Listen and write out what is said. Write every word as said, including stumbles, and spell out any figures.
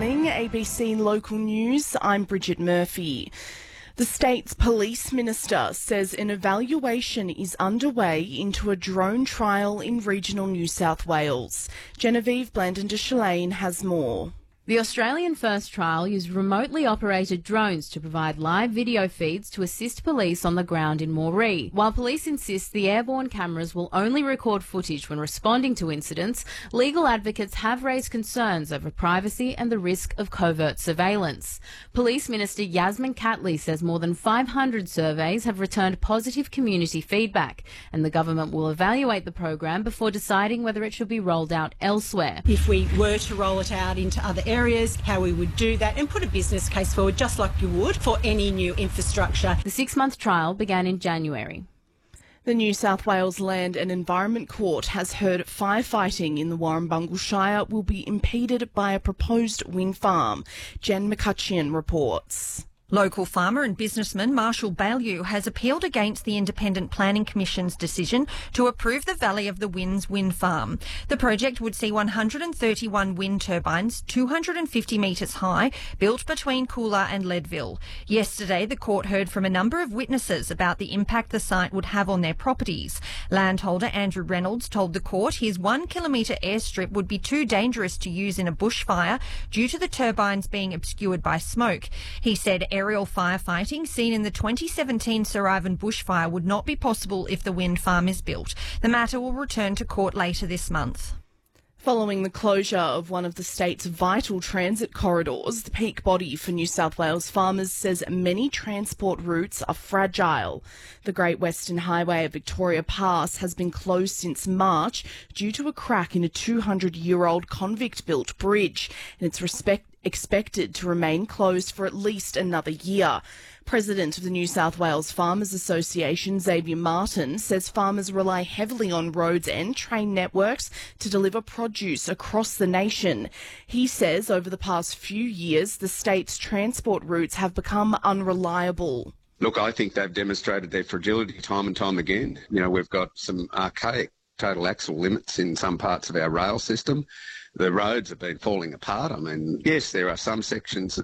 morning, A B C Local News. I'm Bridget Murphy. The state's police minister says an evaluation is underway into a drone trial in regional New South Wales. Genevieve Blandon de Chalane has more. The Australian First trial used remotely operated drones to provide live video feeds to assist police on the ground in Moree. While police insist the airborne cameras will only record footage when responding to incidents, legal advocates have raised concerns over privacy and the risk of covert surveillance. Police Minister Yasmin Catley says more than five hundred surveys have returned positive community feedback, and the government will evaluate the program before deciding whether it should be rolled out elsewhere. If we were to roll it out into other areas, areas, how we would do that and put a business case forward just like you would for any new infrastructure. The six-month trial began in January. The New South Wales Land and Environment Court has heard firefighting in the Warrumbungle Shire will be impeded by a proposed wind farm. Jen McCutcheon reports. Local farmer and businessman Marshall Baillieu has appealed against the Independent Planning Commission's decision to approve the Valley of the Winds wind farm. The project would see one hundred thirty-one wind turbines, two hundred fifty metres high, built between Coolah and Leadville. Yesterday, the court heard from a number of witnesses about the impact the site would have on their properties. Landholder Andrew Reynolds told the court his one kilometre airstrip would be too dangerous to use in a bushfire due to the turbines being obscured by smoke. He said aerial firefighting seen in the twenty seventeen Sir Ivan bushfire would not be possible if the wind farm is built. The matter will return to court later this month. Following the closure of one of the state's vital transit corridors, the peak body for New South Wales farmers says many transport routes are fragile. The Great Western Highway at Victoria Pass has been closed since March due to a crack in a two hundred year old convict-built bridge, and it's respect expected to remain closed for at least another year. President of the New South Wales Farmers Association, Xavier Martin, says farmers rely heavily on roads and train networks to deliver produce across the nation. He says over the past few years, the state's transport routes have become unreliable. Look, I think they've demonstrated their fragility time and time again. You know, we've got some archaic total axle limits in some parts of our rail system. The roads have been falling apart. I mean, yes, there are some sections